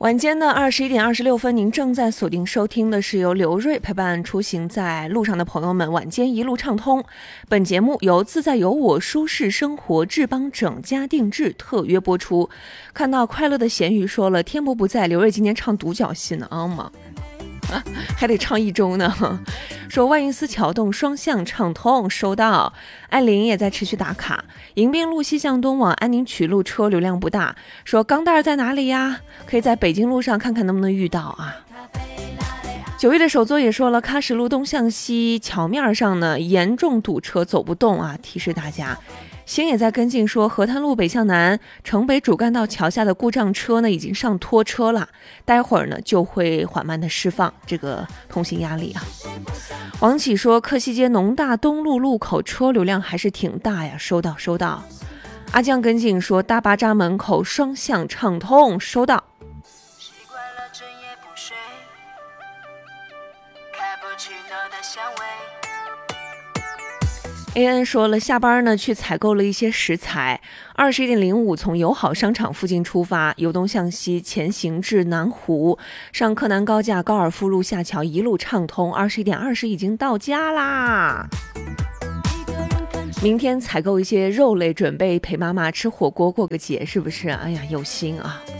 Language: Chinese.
晚间的21点26分，您正在锁定收听的是由刘瑞陪伴出行在路上的朋友们晚间一路畅通。本节目由自在有我舒适生活智邦整家定制特约播出。看到快乐的咸鱼说了，天伯不在，刘瑞今年唱独角戏呢，吗？还得唱1周呢。说万应丝桥洞双向畅通，收到。艾琳也在持续打卡。迎宾路西向东往安宁曲路车流量不大。说钢蛋在哪里呀？可以在北京路上看看能不能遇到啊。9月的首作也说了，喀什路东向西桥面上呢严重堵车走不动啊，提示大家。星也在跟进说，河滩路北向南城北主干道桥下的故障车呢已经上拖车了，待会儿呢就会缓慢的释放这个通行压力啊。王启说，克西街农大东路路口车流量还是挺大呀，收到。阿江跟进说，大巴扎门口双向畅通，收到。习惯了整夜不睡，开不起脑的香味。AN 说了，下班呢去采购了一些食材。21点05从友好商场附近出发，由东向西前行至南湖，上柯南高架高尔夫路下桥，一路畅通。21点20已经到家啦。明天采购一些肉类，准备陪妈妈吃火锅过个节，是不是？哎呀，有心啊。